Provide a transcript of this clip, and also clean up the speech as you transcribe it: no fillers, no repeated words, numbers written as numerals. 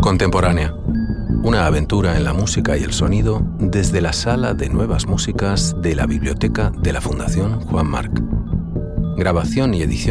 Contemporánea. Una aventura en la música y el sonido desde la Sala de Nuevas Músicas de la Biblioteca de la Fundación Juan Marc. Grabación y edición